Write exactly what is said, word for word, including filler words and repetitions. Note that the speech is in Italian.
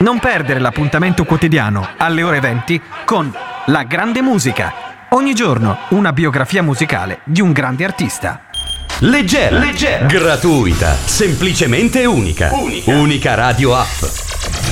Non perdere l'appuntamento quotidiano alle ore venti con La Grande Musica. Ogni giorno una biografia musicale di un grande artista. Leggera, leggera, gratuita, semplicemente unica. Unica, unica radio app.